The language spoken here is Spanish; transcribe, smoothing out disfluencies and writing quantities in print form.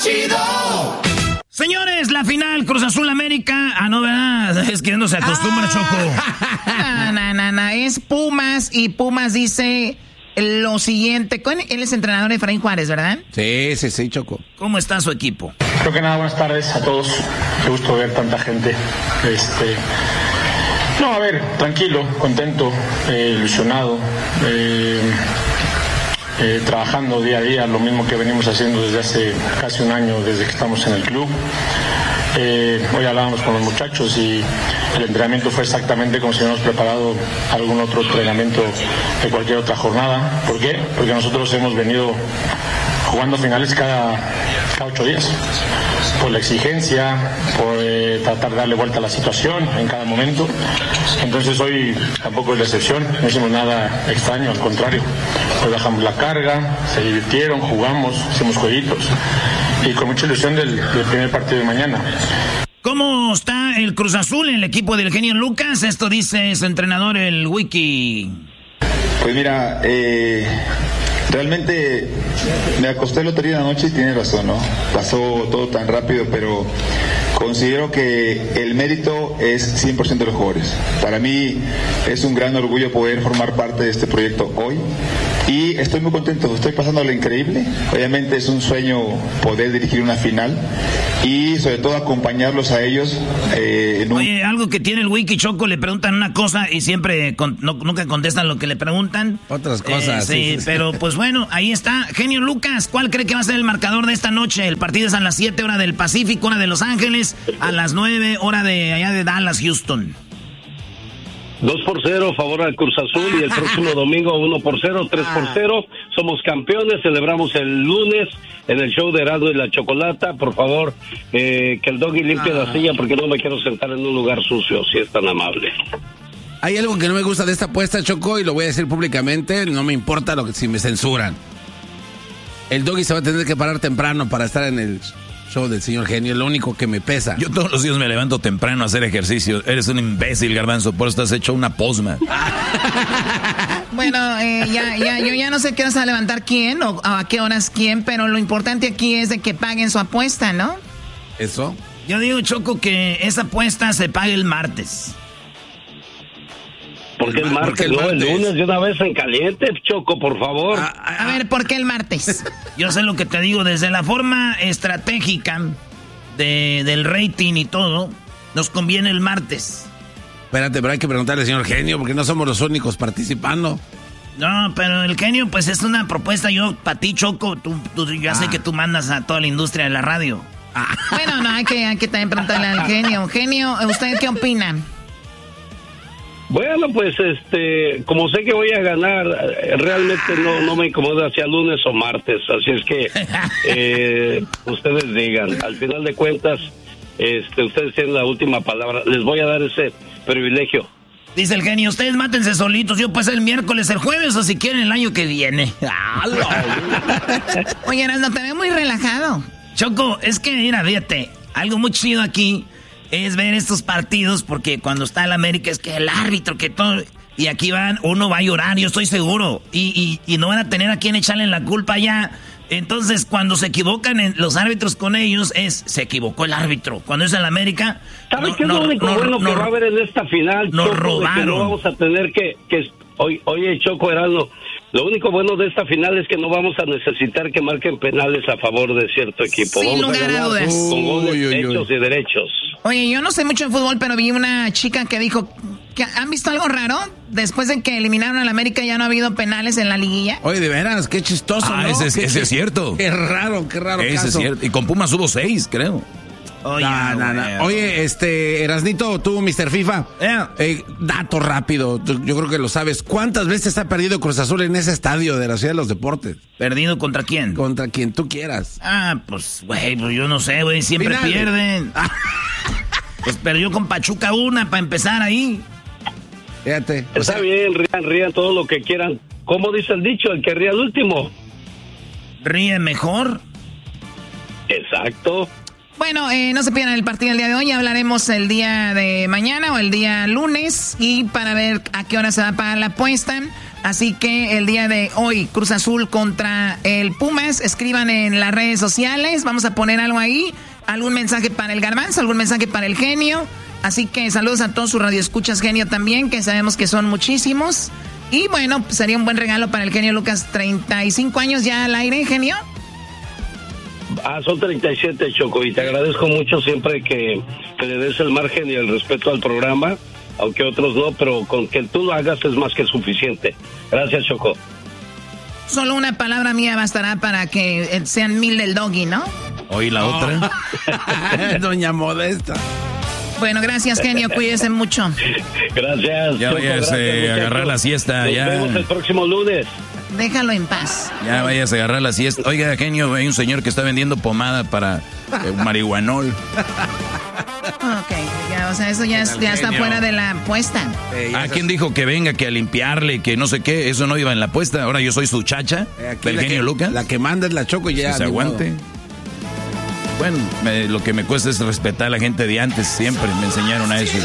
Chido. Señores, la final Cruz Azul América. Ah, no, ¿verdad? Es que no se acostumbra, Choco. No. Es Pumas y Pumas dice lo siguiente. Él es entrenador de Efraín Juárez, ¿verdad? Sí, Choco. ¿Cómo está su equipo? Creo que nada, buenas tardes a todos. Qué gusto ver tanta gente. No, a ver, tranquilo, contento, ilusionado. Trabajando día a día, lo mismo que venimos haciendo desde hace casi un año, desde que estamos en el club. Hoy hablábamos con los muchachos y el entrenamiento fue exactamente como si hubiéramos preparado algún otro entrenamiento de cualquier otra jornada. ¿Por qué? Porque nosotros hemos venido jugando finales cada 8 días. Por la exigencia, por tratar de darle vuelta a la situación en cada momento. Entonces hoy tampoco es la excepción, no hicimos nada extraño, al contrario. Hoy bajamos la carga, se divirtieron, jugamos, hicimos jueguitos y con mucha ilusión del primer partido de mañana. ¿Cómo está el Cruz Azul, el equipo del genio Lucas? Esto dice su entrenador, el Wiki. Pues mira, realmente me acosté el otro día de la noche y tiene razón, ¿no? Pasó todo tan rápido, pero considero que el mérito es 100% de los jugadores. Para mí es un gran orgullo poder formar parte de este proyecto hoy y estoy muy contento, estoy pasando lo increíble. Obviamente es un sueño poder dirigir una final y sobre todo acompañarlos a ellos Oye, algo que tiene el Wiki, Choco, le preguntan una cosa y siempre nunca contestan lo que le preguntan. Otras cosas. Sí, pero pues bueno, ahí está. Genio Lucas, ¿cuál cree que va a ser el marcador de esta noche? El partido es a las 7 hora del Pacífico, hora de Los Ángeles, a las 9 hora de allá de Dallas, Houston. 2-0 favor al Cruz Azul y el próximo domingo 1-0, 3-0. Somos campeones, celebramos el lunes en el show de Erasmo y la Chocolata. Por favor, que el Doggy limpie la silla porque no me quiero sentar en un lugar sucio, si es tan amable. Hay algo que no me gusta de esta apuesta, Choco, y lo voy a decir públicamente, no me importa si me censuran. El Doggy se va a tener que parar temprano para estar en el show del señor Genio, lo único que me pesa. Yo todos los días me levanto temprano a hacer ejercicio. Eres un imbécil, Garbanzo, por eso estás hecho una posma. Bueno, yo ya no sé qué vas a levantar quién o a qué horas quién, pero lo importante aquí es de que paguen su apuesta, ¿no? ¿Eso? Yo digo, Choco, que esa apuesta se pague el martes. ¿Por qué el martes? No, el lunes de una vez en caliente, Choco, por favor. A ver, ¿por qué el martes? Yo sé lo que te digo, desde la forma estratégica del rating y todo, nos conviene el martes. Espérate, pero hay que preguntarle al señor Genio, porque no somos los únicos participando. No, pero el Genio, pues es una propuesta. Yo, para ti, Choco, tú ya sé que tú mandas a toda la industria de la radio. Bueno, no, hay que también preguntarle al Genio. Genio, ¿usted qué opina? Bueno, pues como sé que voy a ganar, realmente no me incomoda hacia lunes o martes, así es que ustedes digan. Al final de cuentas, ustedes tienen la última palabra. Les voy a dar ese privilegio. Dice el Genio, ustedes mátense solitos, yo pues el miércoles, el jueves o si quieren el año que viene. Oye, no te veo muy relajado. Choco, es que mira, fíjate, algo muy chido aquí es ver estos partidos, porque cuando está el América es que el árbitro, que todo, y aquí uno va a llorar, yo estoy seguro, y no van a tener a quien echarle la culpa ya. Entonces, cuando se equivocan los árbitros con ellos, se equivocó el árbitro. Cuando es el América, ¿sabes qué es lo único bueno que va a haber en esta final? Nos Choco, robaron. Que no vamos a tener oye, Choco, Erasmo, lo único bueno de esta final es que no vamos a necesitar que marquen penales a favor de cierto equipo. Sin Vamos a ganar con goles hechos y derechos. Oye, yo no sé mucho de fútbol, pero vi una chica que dijo que ¿han visto algo raro? Después de que eliminaron al América ya no ha habido penales en la liguilla. Oye, de veras, qué chistoso, ¿no? Ese es cierto. Qué raro ese caso. Es cierto. Y con Pumas hubo 6, creo. Oye, no. Oye, Erasnito, tú, Mr. FIFA, dato rápido, yo creo que lo sabes. ¿Cuántas veces ha perdido Cruz Azul en ese estadio de la Ciudad de los Deportes? ¿Perdido contra quién? Contra quien tú quieras. Pues, güey, pues yo no sé, güey, siempre pierden. Pues perdió con Pachuca una para empezar ahí. Fíjate. Está bien, rían todo lo que quieran. ¿Cómo dice el dicho? El que ríe al último. ¿Ríe mejor? Exacto. Bueno, no se pierdan el partido del día de hoy. Hablaremos el día de mañana o el día lunes. Y para ver a qué hora se va a pagar la apuesta. Así que el día de hoy, Cruz Azul contra el Pumas. Escriban en las redes sociales. Vamos a poner algo ahí. Algún mensaje para el Garbanzo, algún mensaje para el Genio. Así que saludos a todos sus radioescuchas, Genio, también, que sabemos que son muchísimos. Y bueno, pues sería un buen regalo para el Genio Lucas. 35 años ya al aire, Genio. Son 37, Choco, y te agradezco mucho siempre que le des el margen y el respeto al programa, aunque otros no, pero con que tú lo hagas es más que suficiente. Gracias, Choco. Solo una palabra mía bastará para que sean 1000 del Doggy, ¿no? Oí la otra. Doña Modesta. Bueno, gracias, Genio, cuídese mucho. Gracias. Ya váyase a agarrar la siesta. Nos ya vemos el próximo lunes. Déjalo en paz. Ya váyase a agarrar la siesta. Oiga, Genio, hay un señor que está vendiendo pomada para marihuanol. Ok, ya, o sea, eso ya está fuera de la apuesta. ¿Quién dijo que venga, que a limpiarle, que no sé qué? Eso no iba en la apuesta. Ahora yo soy su chacha, del Genio Lucas. La que manda es la Choco y ya. Que se aguante. Bueno, lo que me cuesta es respetar a la gente de antes. Siempre me enseñaron a eso.